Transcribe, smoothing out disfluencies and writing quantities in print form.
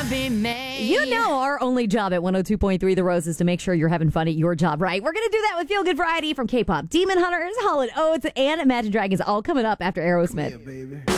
be made. You know our only job at 102.3 The Rose is to make sure you're having fun at your job, right? We're going to do that with Feel Good Variety from K-pop, Demon Hunters, Hall & Oates, and Imagine Dragons, all coming up after Aerosmith. Yeah, baby.